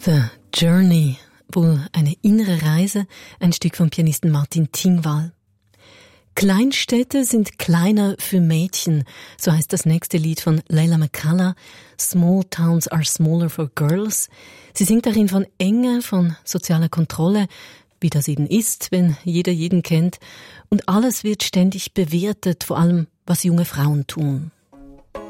The Journey, wohl eine innere Reise, ein Stück vom Pianisten Martin Tingwall. Kleinstädte sind kleiner für Mädchen, so heißt das nächste Lied von Leila McCalla. Small towns are smaller for girls. Sie singt darin von Enge, von sozialer Kontrolle, wie das eben ist, wenn jeder jeden kennt. Und alles wird ständig bewertet, vor allem was junge Frauen tun.